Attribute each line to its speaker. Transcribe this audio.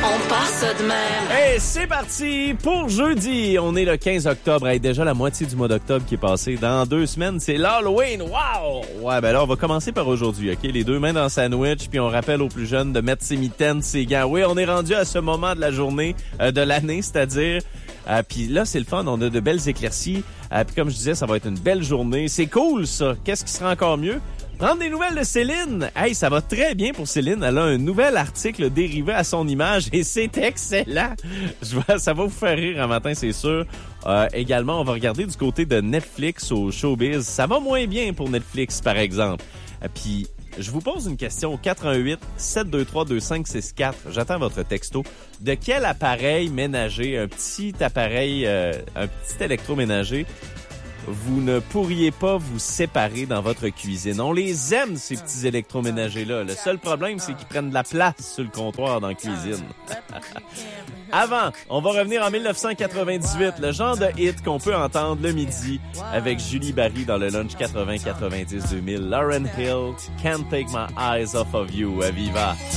Speaker 1: On part ça de même.
Speaker 2: Hey, c'est parti pour jeudi. On est le 15 octobre. Hey, déjà la moitié du mois d'octobre qui est passé. Dans 2 semaines, c'est l'Halloween. Wow! Ouais, ben là, on va commencer par aujourd'hui, OK? Les 2 mains dans le sandwich, puis on rappelle aux plus jeunes de mettre ses mitaines, ses gants. Oui, on est rendu à ce moment de la journée, de l'année, c'est-à-dire... puis là, c'est le fun. On a de belles éclaircies. Puis comme je disais, ça va être une belle journée. C'est cool, ça. Qu'est-ce qui sera encore mieux? Prendre des nouvelles de Céline. Hey, ça va très bien pour Céline. Elle a un nouvel article dérivé à son image et c'est excellent. Ça va vous faire rire un matin, c'est sûr. Également, on va regarder du côté de Netflix au showbiz. Ça va moins bien pour Netflix, par exemple. Puis, je vous pose une question au 418-723-2564. J'attends votre texto. De quel appareil ménager, un petit électroménager, vous ne pourriez pas vous séparer dans votre cuisine? On les aime, ces petits électroménagers-là. Le seul problème, c'est qu'ils prennent de la place sur le comptoir dans la cuisine. Avant, on va revenir en 1998, le genre de hit qu'on peut entendre le midi avec Julie Barry dans le Lunch 80-90-2000. Lauryn Hill, Can't Take My Eyes Off of You, à Viva.